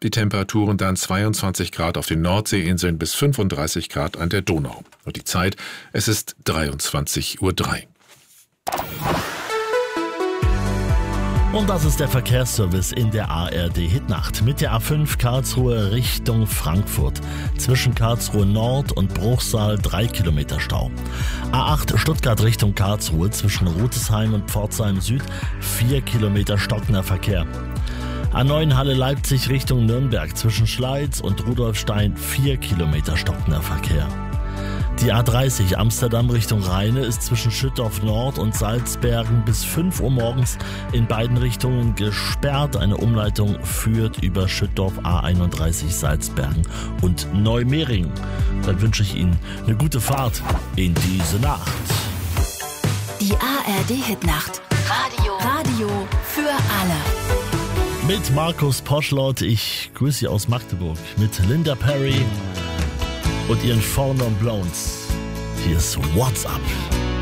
Die Temperaturen dann 22 Grad auf den Nordseeinseln bis 35 Grad an der Donau. Und die Zeit, es ist 23:03 Uhr. Und das ist der Verkehrsservice in der ARD Hitnacht. Mit der A5 Karlsruhe Richtung Frankfurt. Zwischen Karlsruhe Nord und Bruchsal 3 Kilometer Stau. A8 Stuttgart Richtung Karlsruhe zwischen Rutesheim und Pforzheim Süd 4 Kilometer stockender Verkehr. A9 Halle Leipzig Richtung Nürnberg zwischen Schleiz und Rudolfstein 4 Kilometer stockender Verkehr. Die A30 Amsterdam Richtung Rheine ist zwischen Schüttorf Nord und Salzbergen bis 5 Uhr morgens in beiden Richtungen gesperrt. Eine Umleitung führt über Schüttorf A31 Salzbergen und Neumering. Dann wünsche ich Ihnen eine gute Fahrt in diese Nacht. Die ARD Hitnacht. Radio für alle. Mit Markus Poschlott, ich grüße Sie aus Magdeburg, mit Linda Perry und ihren Four Non Blondes. Hier ist What's Up.